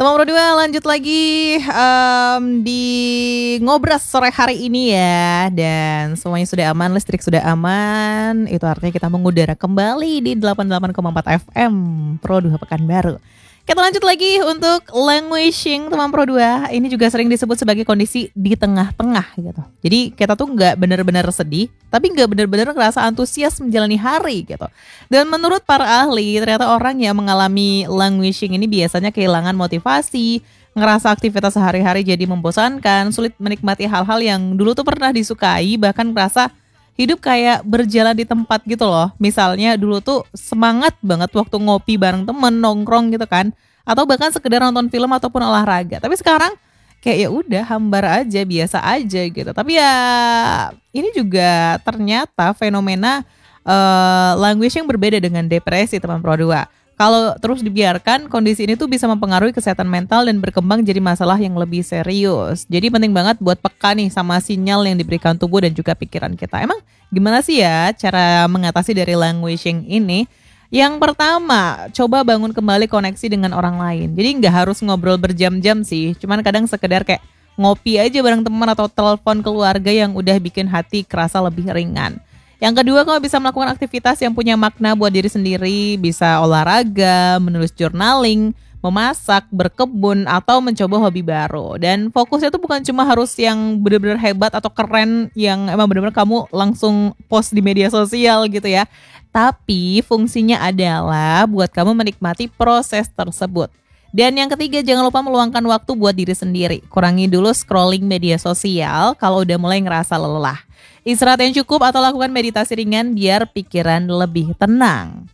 Teman berdua lanjut lagi di ngobras sore hari ini ya. Dan semuanya sudah aman, listrik sudah aman. Itu artinya kita mengudara kembali di 88,4 FM Pro 2 Pekanbaru. Kita lanjut lagi untuk languishing teman Pro 2. Ini juga sering disebut sebagai kondisi di tengah-tengah gitu. Jadi kita tuh gak benar-benar sedih, tapi gak benar-benar ngerasa antusias menjalani hari gitu. Dan menurut para ahli, ternyata orang yang mengalami languishing ini biasanya kehilangan motivasi, ngerasa aktivitas sehari-hari jadi membosankan, sulit menikmati hal-hal yang dulu tuh pernah disukai, bahkan merasa hidup kayak berjalan di tempat gitu loh. Misalnya dulu tuh semangat banget waktu ngopi bareng temen, nongkrong gitu kan. Atau bahkan sekedar nonton film ataupun olahraga. Tapi sekarang kayak ya udah hambar aja, biasa aja gitu. Tapi ya ini juga ternyata fenomena language yang berbeda dengan depresi teman Pro 2. Kalau terus dibiarkan, kondisi ini tuh bisa mempengaruhi kesehatan mental dan berkembang jadi masalah yang lebih serius. Jadi penting banget buat peka nih sama sinyal yang diberikan tubuh dan juga pikiran kita. Emang gimana sih ya cara mengatasi dari languishing ini? Yang pertama, coba bangun kembali koneksi dengan orang lain. Jadi nggak harus ngobrol berjam-jam sih. Cuman kadang sekedar kayak ngopi aja bareng teman atau telepon keluarga yang udah bikin hati kerasa lebih ringan. Yang kedua, kamu bisa melakukan aktivitas yang punya makna buat diri sendiri, bisa olahraga, menulis journaling, memasak, berkebun, atau mencoba hobi baru. Dan fokusnya tuh bukan cuma harus yang benar-benar hebat atau keren, yang emang benar-benar kamu langsung post di media sosial gitu ya. Tapi fungsinya adalah buat kamu menikmati proses tersebut. Dan yang ketiga, jangan lupa meluangkan waktu buat diri sendiri. Kurangi dulu scrolling media sosial kalau udah mulai ngerasa lelah. Istirahat yang cukup atau lakukan meditasi ringan biar pikiran lebih tenang.